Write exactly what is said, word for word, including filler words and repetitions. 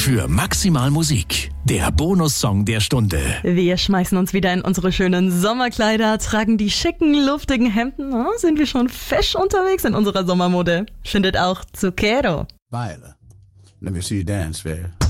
für Maximal Musik. Der Bonussong der Stunde. Wir schmeißen uns wieder in unsere schönen Sommerkleider, tragen die schicken, luftigen Hemden. Oh, sind wir schon fesch unterwegs in unserer Sommermode. Findet auch Zucchero. Viola, let me see you dance, babe.